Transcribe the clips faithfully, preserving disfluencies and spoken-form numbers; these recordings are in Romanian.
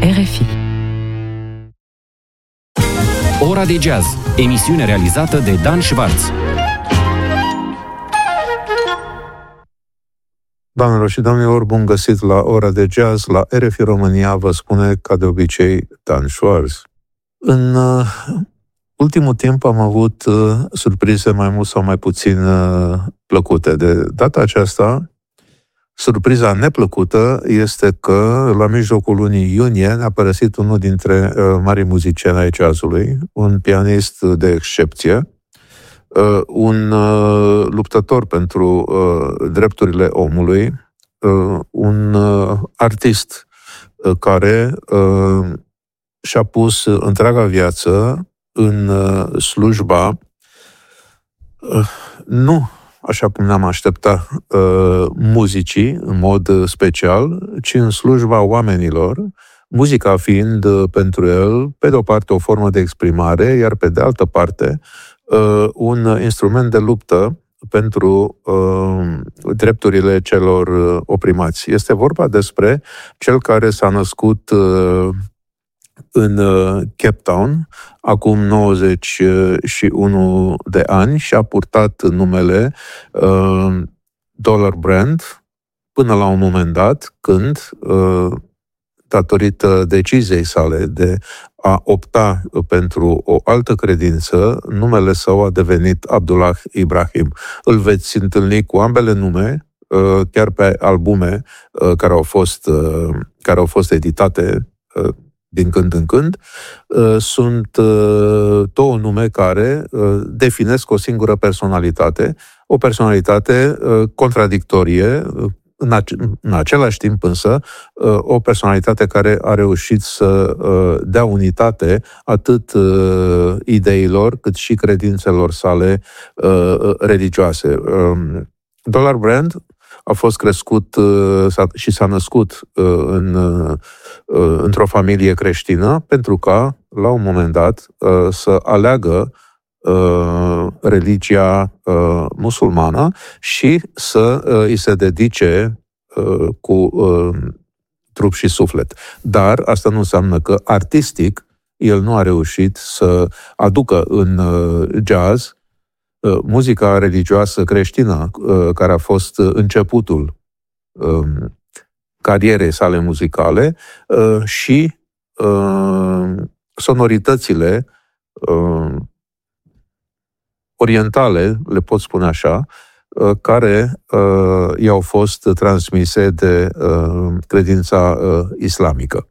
R F I. Ora de jazz, emisiune realizată de Dan Schwarz. Doamnelor și domnilor, bun găsit la Ora de Jazz, la R F I România, vă spune ca de obicei Dan Schwarz. În uh, ultimul timp am avut uh, surprize mai mult sau mai puțin uh, plăcute. De data aceasta, surpriza neplăcută este că la mijlocul lunii iunie ne-a părăsit unul dintre uh, marii muzicieni ai jazzului, un pianist de excepție, Uh, un uh, luptător pentru uh, drepturile omului, uh, un uh, artist uh, care uh, și-a pus întreaga viață în uh, slujba, uh, nu așa cum ne-am aștepta, uh, muzicii în mod special, ci în slujba oamenilor, muzica fiind uh, pentru el, pe de o parte, o formă de exprimare, iar pe de altă parte, Uh, un instrument de luptă pentru uh, drepturile celor uh, oprimați. Este vorba despre cel care s-a născut uh, în uh, Cape Town acum nouăzeci și unu de ani și a purtat numele uh, Dollar Brand până la un moment dat când, uh, datorită deciziei sale de a opta pentru o altă credință, numele său a devenit Abdullah Ibrahim. Îl veți întâlni cu ambele nume, chiar pe albume care au fost, care au fost editate din când în când. Sunt două nume care definesc o singură personalitate, o personalitate contradictorie, În, ace- în același timp însă, o personalitate care a reușit să dea unitate atât ideilor cât și credințelor sale religioase. Dollar Brand a fost crescut și s-a născut în, într-o familie creștină pentru ca, la un moment dat, să aleagă Uh, religia uh, musulmană și să uh, îi se dedice uh, cu uh, trup și suflet. Dar asta nu înseamnă că artistic el nu a reușit să aducă în uh, jazz uh, muzica religioasă creștină, uh, care a fost începutul uh, carierei sale muzicale uh, și uh, sonoritățile uh, orientale, le pot spune așa, care uh, i-au fost transmise de uh, credința uh, islamică.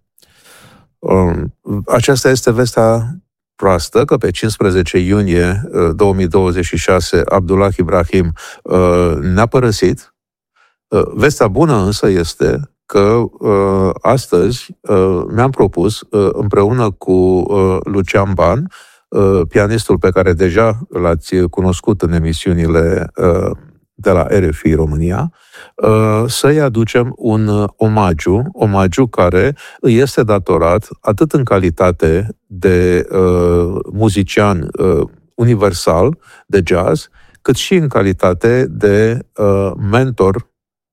Uh, aceasta este vestea proastă, că pe cincisprezece iunie uh, două mii douăzeci și șase Abdullah Ibrahim uh, ne-a părăsit. Uh, vestea bună însă este că uh, astăzi uh, mi-am propus, uh, împreună cu uh, Lucian Ban, pianistul pe care deja l-ați cunoscut în emisiunile de la R F I România, să-i aducem un omagiu, omagiu care îi este datorat atât în calitate de muzician universal de jazz, cât și în calitate de mentor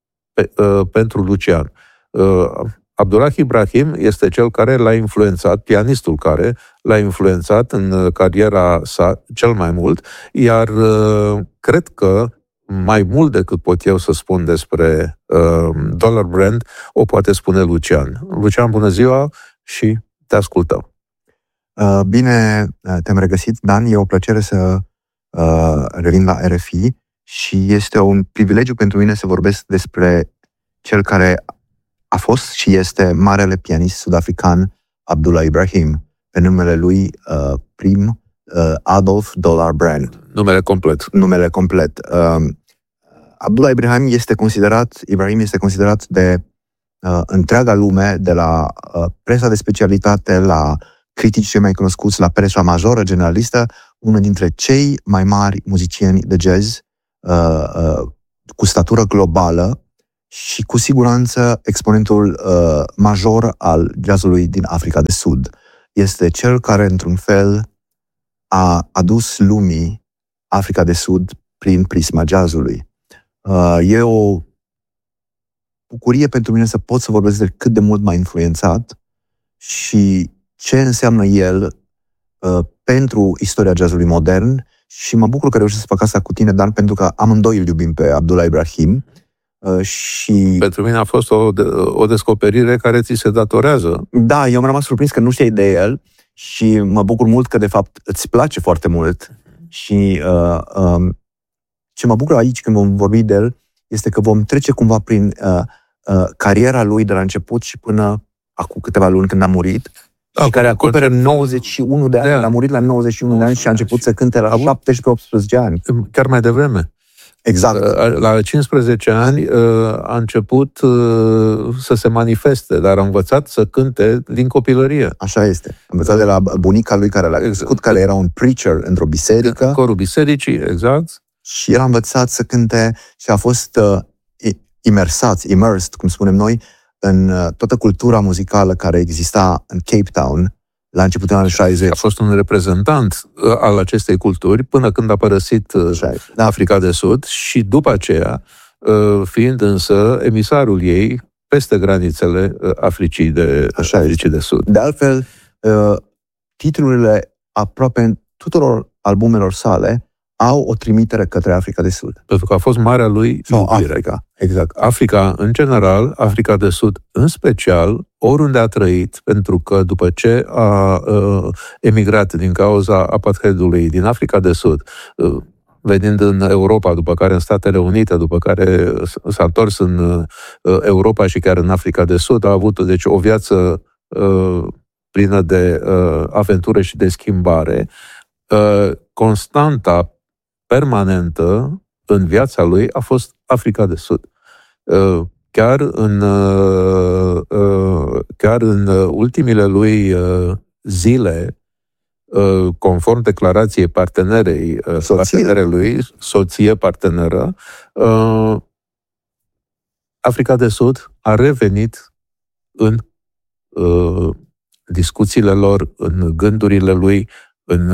pentru Lucian. Abdullah Ibrahim este cel care l-a influențat, pianistul care l-a influențat în cariera sa cel mai mult, iar cred că mai mult decât pot eu să spun despre uh, Dollar Brand, o poate spune Lucian. Lucian, bună ziua și te ascultăm. Uh, bine, te-am regăsit, Dan. E o plăcere să uh, revin la R F I și este un privilegiu pentru mine să vorbesc despre cel care a fost și este marele pianist sud-african Abdullah Ibrahim, pe numele lui uh, prim uh, Adolf Dollar Brand. Numele complet. Numele complet. Uh, Abdullah Ibrahim este considerat, Ibrahim este considerat de uh, întreaga lume, de la uh, presa de specialitate, la critici cei mai cunoscuți, la presa majoră generalistă, unul dintre cei mai mari muzicieni de jazz uh, uh, cu statură globală și cu siguranță exponentul uh, major al jazzului din Africa de Sud. Este cel care, într-un fel, a adus lumii Africa de Sud prin prisma jazzului. Uh, e o bucurie pentru mine să pot să vorbesc de cât de mult m-a influențat și ce înseamnă el uh, pentru istoria jazzului modern și mă bucur că reușesc să fac asta cu tine, Dan, pentru că amândoi îl iubim pe Abdullah Ibrahim. Uh, și... Pentru mine a fost o, o descoperire care ți se datorează. Da, eu am rămas surprins că nu știai de el și mă bucur mult că, de fapt, îți place foarte mult. Și uh, um, ce mă bucur aici când vom vorbi de el este că vom trece cumva prin uh, uh, cariera lui de la început și până acum câteva luni când a murit. Da, și care acoperă nouăzeci și unu de ani. Da. A murit la nouăzeci și unu de ani și a început să cânte la șaptesprezece optsprezece ani. Chiar mai devreme. Exact. La cincisprezece ani a început să se manifeste, dar a învățat să cânte din copilărie. Așa este. A învățat de la bunica lui care l-a crescut, care era un preacher într-o biserică. În corul bisericii, exact. Și el a învățat să cânte și a fost uh, imersat, immersed, cum spunem noi, în uh, toată cultura muzicală care exista în Cape Town la începutul anului șaizeci. A fost un reprezentant uh, al acestei culturi până când a părăsit uh, da. Africa de Sud și după aceea, uh, fiind însă emisarul ei peste granițele uh, Africii, de, uh, Africii de Sud. De altfel, uh, titlurile aproape tuturor albumelor sale au o trimitere către Africa de Sud. Pentru că a fost marea lui sau Africa. Exact. Africa în general, Africa de Sud în special, oriunde a trăit, pentru că după ce a uh, emigrat din cauza apartheidului din Africa de Sud, uh, venind în Europa, după care în Statele Unite, după care s-a întors în uh, Europa și chiar în Africa de Sud, a avut deci o viață uh, plină de uh, aventură și de schimbare. Uh, constanta permanentă în viața lui a fost Africa de Sud. Chiar în, chiar în ultimile lui zile, conform declarației partenerei, partenerului, soție parteneră, Africa de Sud a revenit în discuțiile lor, în gândurile lui, în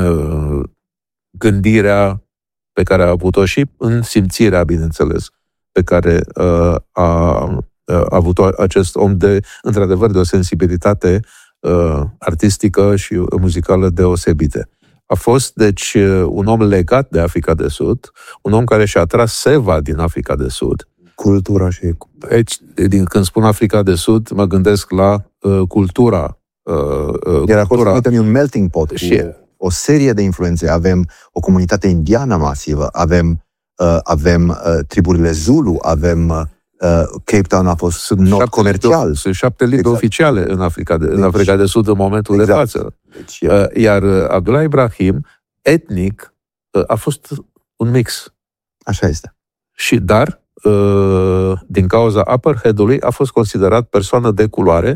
gândirea pe care a avut-o și în simțirea, bineînțeles, pe care uh, a, a avut-o acest om de, într-adevăr, de o sensibilitate uh, artistică și muzicală deosebite. A fost, deci, un om legat de Africa de Sud, un om care și-a tras seva din Africa de Sud. Cultura și... Deci, din, când spun Africa de Sud, mă gândesc la uh, cultura. Uh, Iar acolo suntem un melting pot și... cu o serie de influențe. Avem o comunitate indiană masivă, avem, uh, avem uh, triburile Zulu, avem uh, Cape Town a fost sunt nord comercial. Sunt șapte limbi exact. oficiale în Africa, de, deci, în Africa de Sud în momentul exact. de față. Deci, uh, iar Abdullah Ibrahim, etnic, uh, a fost un mix. Așa este. Și dar, uh, din cauza apartheidului, a fost considerat persoană de culoare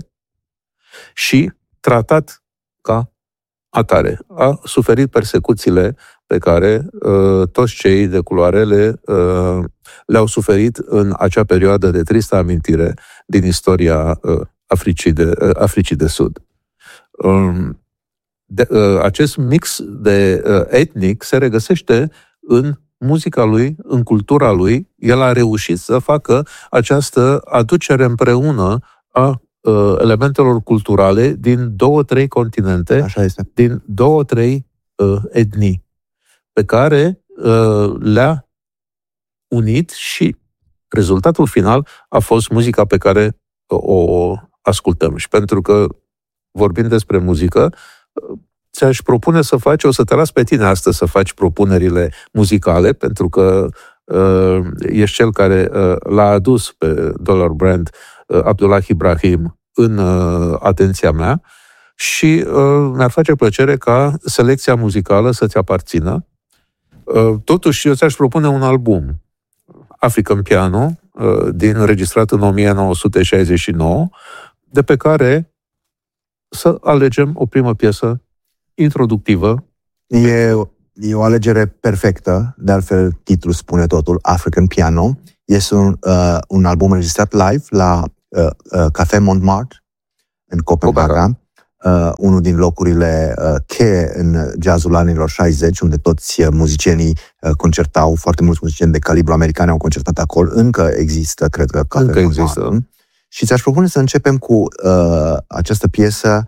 și tratat ca atare. A suferit persecuțiile pe care uh, toți cei de culoare le, uh, le-au suferit în acea perioadă de tristă amintire din istoria uh, Africii, de, uh, Africii de Sud. Um, de, uh, acest mix de uh, etnic se regăsește în muzica lui, în cultura lui. El a reușit să facă această aducere împreună a elementelor culturale din două, trei continente, așa este. Din două, trei uh, etnii, pe care uh, le-a unit și rezultatul final a fost muzica pe care uh, o ascultăm. Și pentru că vorbim despre muzică, uh, ți-aș propune să faci, o să te las pe tine astăzi să faci propunerile muzicale, pentru că uh, ești cel care uh, l-a adus pe Dollar Brand Abdullah Ibrahim în uh, atenția mea și uh, mi-ar face plăcere ca selecția muzicală să-ți aparțină. Uh, totuși, eu ți-aș propune un album, African Piano, uh, din înregistrat în o mie nouă sute șaizeci și nouă, de pe care să alegem o primă piesă introductivă. E, e o alegere perfectă, de altfel titlul spune totul, African Piano. Este un, uh, un album înregistrat live la uh, uh, Café Montmartre în Copenhaga, uh, unul din locurile uh, cheie în jazzul anilor șaizeci, unde toți uh, muzicienii uh, concertau, foarte mulți muzicieni de calibru american au concertat acolo. Încă există, cred că, Café Încă Montmartre. există. Și ți-aș propune să începem cu uh, această piesă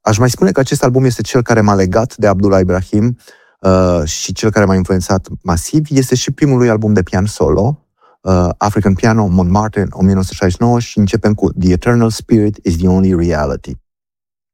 aș mai spune că acest album este cel care m-a legat de Abdullah Ibrahim uh, și cel care m-a influențat masiv. Este și primul lui album de pian solo, uh, African Piano, Montmartre, în nouăsprezece șaizeci și nouă, și începem cu The Eternal Spirit is the Only Reality.